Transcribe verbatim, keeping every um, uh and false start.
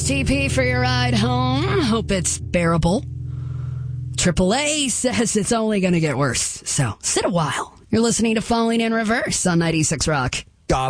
T P for your ride home. Hope it's bearable. triple A says it's only going to get worse, so sit a while. You're listening to Falling in Reverse on ninety-six Rock.